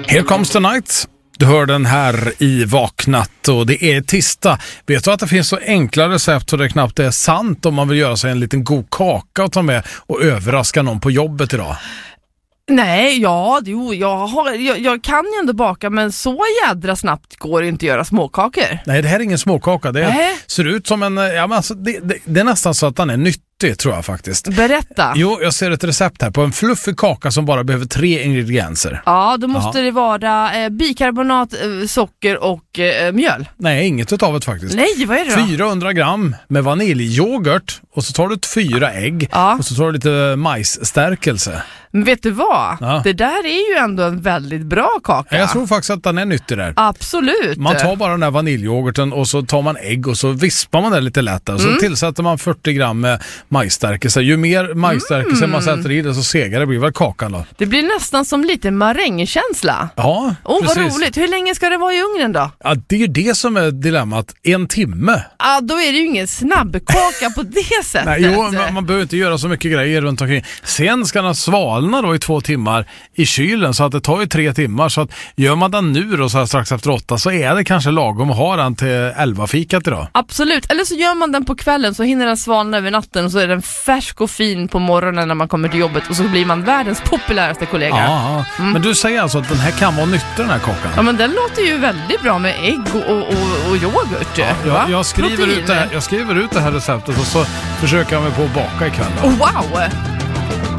Here comes the night. Du hör den här i Vaknat och det är tisdag. Vet du att det finns så enkla recept så det knappt är sant om man vill göra sig en liten god kaka och ta med och överraska någon på jobbet idag? Nej, jag kan ju ändå baka, men så jädra snabbt går det inte att göra småkakor. Nej, det här är ingen småkaka. Det ser ut som en... Ja, men alltså, det är nästan så att den är nyttig, tror jag faktiskt. Berätta. Jo, jag ser ett recept här på en fluffig kaka som bara behöver 3 ingredienser. Ja, då måste det vara bikarbonat, socker och mjöl. Nej, inget utav det faktiskt. Nej, vad är det då? 400 gram med vaniljyoghurt och så tar du 4 ägg och så tar du lite majsstärkelse. Men vet du vad? Ja. Det där är ju ändå en väldigt bra kaka. Jag tror faktiskt att den är nyttig där. Absolut. Man tar bara den här vaniljyoghurten och så tar man ägg och så vispar man det lite lättare. Så tillsätter man 40 gram med majsstärkelse. Ju mer majsstärkelse man sätter i det så segare blir väl kakan då. Det blir nästan som lite marängkänsla. Ja, vad precis. roligt. Hur länge ska det vara i ugnen då? Ja, det är ju det som är dilemmat. 1 timme. Ja, då är det ju ingen snabbkaka på det sättet. Nej, jo, man behöver inte göra så mycket grejer runt omkring. Sen ska den svalna då i 2 timmar i kylen, så att det tar ju 3 timmar. Så att gör man den nu då så här strax efter 8 så är det kanske lagom att ha den till 11-fikat idag. Absolut, eller så gör man den på kvällen så hinner den svalna över natten och så är den färsk och fin på morgonen när man kommer till jobbet och så blir man världens populäraste kollega. Ja, men du säger alltså att den här kan vara nyttig, den här kakan? Ja, men den låter ju väldigt bra med ägg och yoghurt. Ja, jag skriver ut det här receptet och så försöker jag mig på att baka ikväll då. Wow!